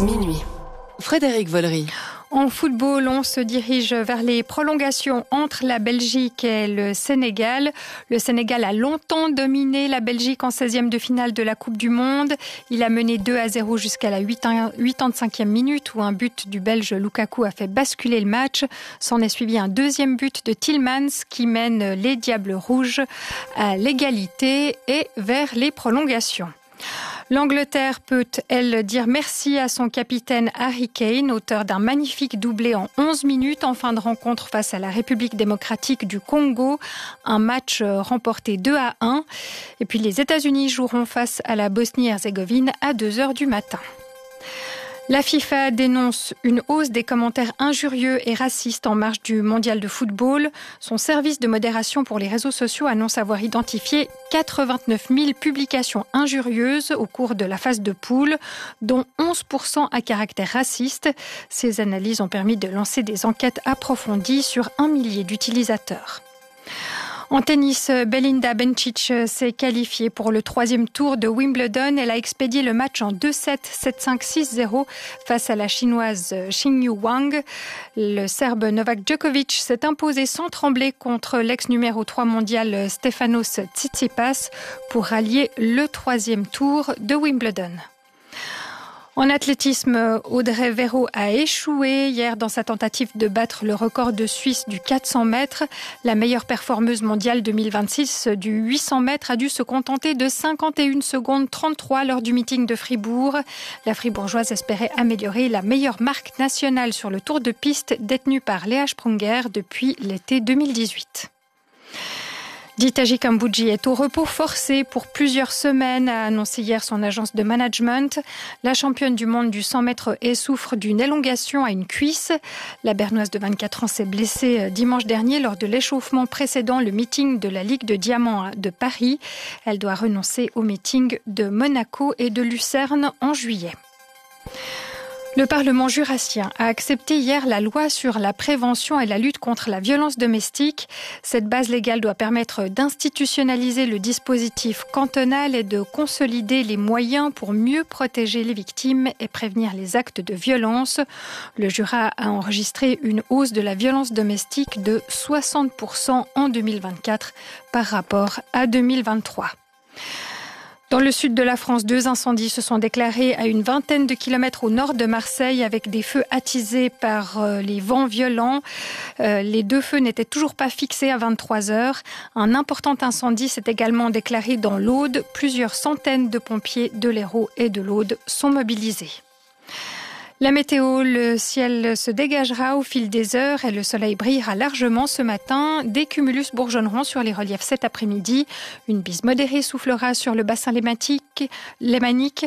Minuit. Frédéric Vollery. En football, on se dirige vers les prolongations entre la Belgique et le Sénégal. Le Sénégal a longtemps dominé la Belgique en 16e de finale de la Coupe du Monde. Il a mené 2-0 jusqu'à la 85e minute où un but du Belge Lukaku a fait basculer le match. S'en est suivi un deuxième but de Tielemans qui mène les Diables Rouges à l'égalité et vers les prolongations. L'Angleterre peut, elle, dire merci à son capitaine Harry Kane, auteur d'un magnifique doublé en 11 minutes en fin de rencontre face à la République démocratique du Congo. Un match remporté 2-1. Et puis les États-Unis joueront face à la Bosnie-Herzégovine à 2h du matin. La FIFA dénonce une hausse des commentaires injurieux et racistes en marge du mondial de football. Son service de modération pour les réseaux sociaux annonce avoir identifié 89 000 publications injurieuses au cours de la phase de poule, dont 11% à caractère raciste. Ces analyses ont permis de lancer des enquêtes approfondies sur 1 millier d'utilisateurs. En tennis, Belinda Bencic s'est qualifiée pour le 3e tour de Wimbledon. Elle a expédié le match en 2-7, 7-5, 6-0 face à la chinoise Xingyu Wang. Le Serbe Novak Djokovic s'est imposé sans trembler contre l'ex-numéro 3 mondial Stefanos Tsitsipas pour rallier le 3e tour de Wimbledon. En athlétisme, Audrey Véro a échoué hier dans sa tentative de battre le record de Suisse du 400 mètres. La meilleure performeuse mondiale 2026 du 800 mètres a dû se contenter de 51 secondes 33 lors du meeting de Fribourg. La fribourgeoise espérait améliorer la meilleure marque nationale sur le tour de piste détenue par Léa Sprunger depuis l'été 2018. Ditaji Kambodji est au repos forcé pour plusieurs semaines, a annoncé hier son agence de management. La championne du monde du 100 mètres et souffre d'une élongation à une cuisse. La Bernoise de 24 ans s'est blessée dimanche dernier lors de l'échauffement précédant le meeting de la Ligue de Diamant de Paris. Elle doit renoncer au meeting de Monaco et de Lucerne en juillet. Le Parlement jurassien a accepté hier la loi sur la prévention et la lutte contre la violence domestique. Cette base légale doit permettre d'institutionnaliser le dispositif cantonal et de consolider les moyens pour mieux protéger les victimes et prévenir les actes de violence. Le Jura a enregistré une hausse de la violence domestique de 60% en 2024 par rapport à 2023. Dans le sud de la France, 2 incendies se sont déclarés à une vingtaine de kilomètres au nord de Marseille avec des feux attisés par les vents violents. Les 2 feux n'étaient toujours pas fixés à 23 heures. Un important incendie s'est également déclaré dans l'Aude. Plusieurs centaines de pompiers de l'Hérault et de l'Aude sont mobilisés. La météo, le ciel se dégagera au fil des heures et le soleil brillera largement ce matin. Des cumulus bourgeonneront sur les reliefs cet après-midi. Une bise modérée soufflera sur le bassin lémanique.